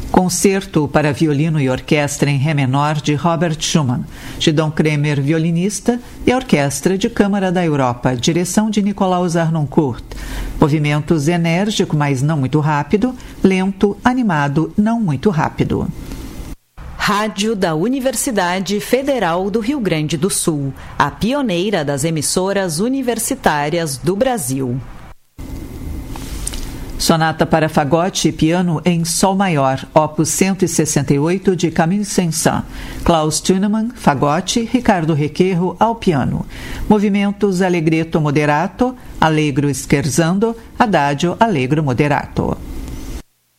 Concerto para violino e orquestra em Ré menor de Robert Schumann, Gidon Kremer, violinista, e a Orquestra de Câmara da Europa, direção de Nicolaus Harnoncourt. Movimentos enérgico, mas não muito rápido, lento, animado, não muito rápido. Rádio da Universidade Federal do Rio Grande do Sul, a pioneira das emissoras universitárias do Brasil. Sonata para fagote e piano em Sol maior, opus 168 de Camille Saint-Saëns. Klaus Thunemann, fagote, Ricardo Requerro ao piano. Movimentos allegretto moderato, allegro scherzando, adagio allegro moderato.